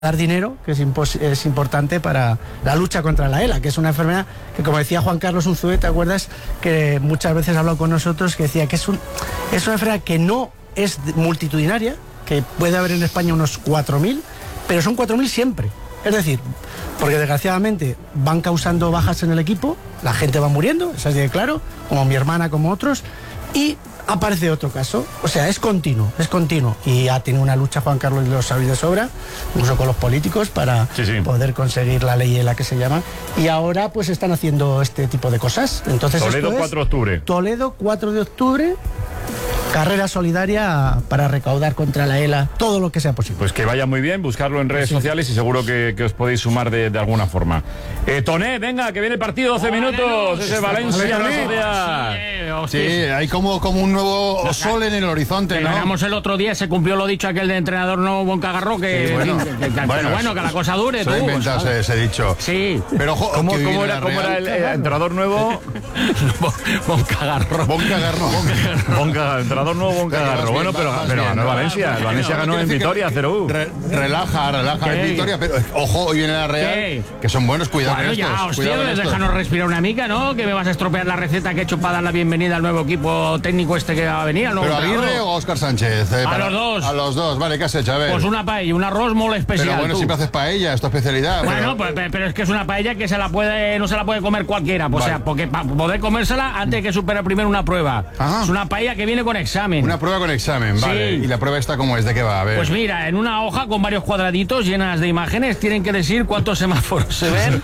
dar dinero, que es importante para la lucha contra la ELA, que es una enfermedad que, como decía Juan Carlos Unzué, ¿te acuerdas? Que muchas veces ha hablado con nosotros, que decía que es una enfermedad que no es multitudinaria, que puede haber en España unos 4.000, pero son 4.000 siempre. Es decir, porque desgraciadamente van causando bajas en el equipo, la gente va muriendo, eso es claro, como mi hermana, como otros, y aparece otro caso. O sea, es continuo. Y ha tenido una lucha, Juan Carlos, lo sabéis de sobra, incluso con los políticos, para poder conseguir la ley en la que se llama. Y ahora pues están haciendo este tipo de cosas. Entonces, Toledo, 4 de octubre. Toledo, 4 de octubre. Carrera solidaria para recaudar contra la ELA todo lo que sea posible. Pues que vaya muy bien, buscarlo en redes sociales y seguro que os podéis sumar de alguna forma. Toné, venga, que viene el partido, 12 minutos. Ese Valencia, la Sociedad. Sí, hay como un nuevo sol en el horizonte, ¿no? Ganamos el otro día, se cumplió lo dicho aquel de entrenador nuevo Boncagarro, que, sí, bueno, que la cosa dure. Tú inventas ese dicho. Sí. Pero ¿Cómo era el entrenador nuevo? Boncagarro. Entrenador nuevo, Boncagarro. Bueno, pero ganó Valencia. El Valencia ganó en Vitoria, 0-1. Relaja en Vitoria, pero ojo, hoy viene la Real, que son buenos, cuidado. Bueno, ya, hostia, déjanos respirar una mica, ¿no? Que me vas a estropear la receta que he hecho para dar la bienvenida al nuevo equipo técnico que va a venir. ¿Pero Aguirre o Óscar Sánchez? A los dos. A los dos, vale, ¿qué has hecho? A ver. Pues una paella, un arroz muy especial. Pero bueno, siempre haces paella, es tu especialidad. Bueno, pero es que es una paella que no se la puede comer cualquiera. O sea, porque para poder comérsela antes hay que superar primero una prueba. Ajá. Es una paella que viene con examen. Una prueba con examen, vale. Sí. ¿Y la prueba esta cómo es? ¿De qué va? A ver. Pues mira, en una hoja con varios cuadraditos llenas de imágenes tienen que decir cuántos semáforos se ven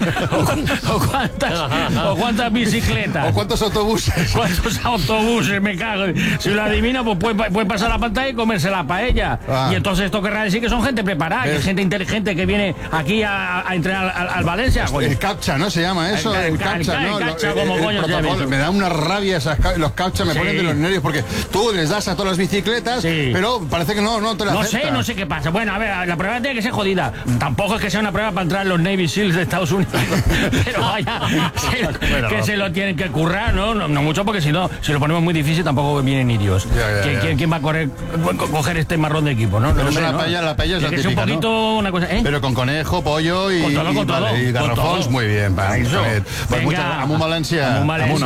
o cuántas bicicletas. O cuántos autobuses. ¿Cuántos autobuses? Me cago. Si lo adivina, pues puede pasar la pantalla y comerse la paella. Y entonces esto querrá decir que son gente preparada, que es gente inteligente que viene aquí a entrenar al Valencia. El captcha, ¿no? Se llama eso. El captcha, ¿no? El captcha, como coño se llama. Me da una rabia los captcha, me ponen de los nervios porque tú les das a todas las bicicletas, pero parece que no te la acepta. No sé qué pasa. Bueno, a ver, la prueba tiene que ser jodida. Tampoco es que sea una prueba para entrar en los Navy Seals de Estados Unidos. Pero vaya, que se lo tienen que currar, ¿no? No mucho, porque si no, si lo ponemos muy difícil tampoco vienen indios. ¿Quién va a coger este marrón de equipo, no? Pero la paella es la típica, un poquito, ¿no? Una cosa, Pero con conejo, pollo y garrofons, muy bien. Pues muchas Amun Valencia.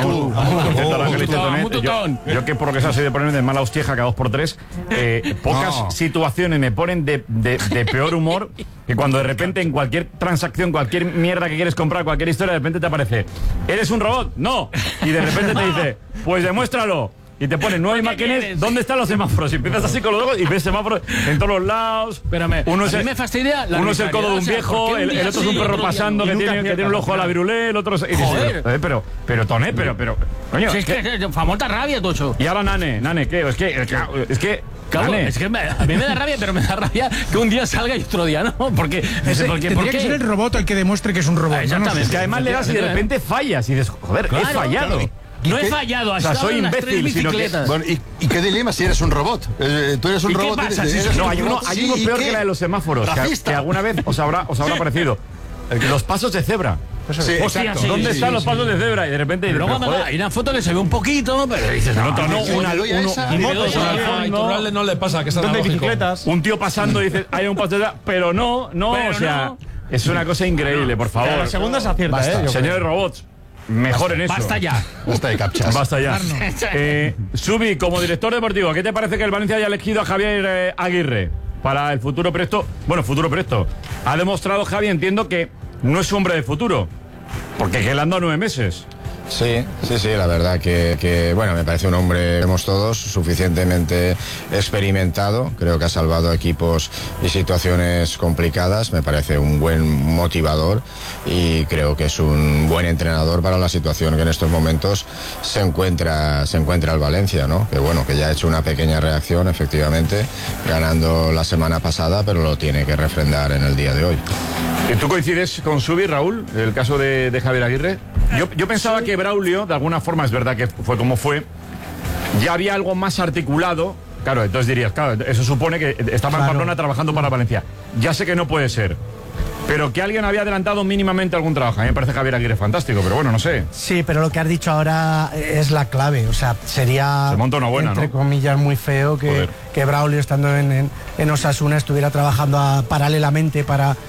Yo que por lo que sea soy de ponerme de mala hostia cada 2x3, pocas situaciones me ponen de peor humor que cuando de repente en cualquier transacción, cualquier mierda que quieres comprar, cualquier historia, de repente te aparece: ¿eres un robot? No. Y de repente te dice: pues demuéstralo. Y te ponen 9 imágenes, ¿dónde están los semáforos? Y empiezas así con los ojos y ves semáforos en todos los lados. Espérame, uno me fastidia uno es el codo de un viejo, el otro es un perro pasando que tiene un ojo a la virulé, el otro es... Joder. Pero Toné, coño, si es que famosa rabia, Tocho. Y ahora Nane, ¿qué? Es que Claro, es que a mí me da rabia, pero me da rabia que un día salga y otro día no. Porque tendría que ser el robot el que demuestre que es un robot. Exactamente. Es que además le das y de repente fallas y dices, joder, he fallado. Claro. No he fallado, soy imbécil, sino que... Bueno, ¿y qué dilema si eres un robot? Tú eres un robot. ¿Qué pasa? No, hay uno peor que la de los semáforos, que alguna vez os habrá parecido. Los pasos de cebra. Sí, ¿Dónde están los pasos de cebra? Y de repente... Hay una foto que se ve un poquito, pero dices... No le pasa, que está en bicicletas. Un tío pasando y dice, hay un paso de cebra, pero no, o sea... Es una cosa increíble, por favor. La segunda se acierta, Señores robots, mejor en eso. Basta ya. Basta de captchas. Basta ya. Subi, como director deportivo, ¿qué te parece que el Valencia haya elegido a Javier Aguirre para el futuro presto? Bueno, futuro presto. Ha demostrado, Javi, entiendo que no es hombre de futuro, porque que le han dado 9 meses. Sí, la verdad que bueno, me parece un hombre, vemos todos, suficientemente experimentado. Creo que ha salvado equipos y situaciones complicadas. Me parece un buen motivador y creo que es un buen entrenador para la situación que en estos momentos se encuentra el Valencia, ¿no? Que bueno, que ya ha hecho una pequeña reacción, efectivamente, ganando la semana pasada, pero lo tiene que refrendar en el día de hoy. ¿Tú coincides con Subi, Raúl, el caso de Javier Aguirre? Yo pensaba que Braulio, de alguna forma, es verdad que fue como fue, ya había algo más articulado. Claro, entonces dirías, claro, eso supone que estaba en Pamplona trabajando para Valencia. Ya sé que no puede ser, Pero que alguien había adelantado mínimamente algún trabajo. A mí me parece Javier Aguirre fantástico, pero bueno, no sé. Sí, pero lo que has dicho ahora es la clave. O sea, sería, se monta una buena, entre ¿no? comillas, muy feo que Braulio, estando en Osasuna, estuviera trabajando paralelamente para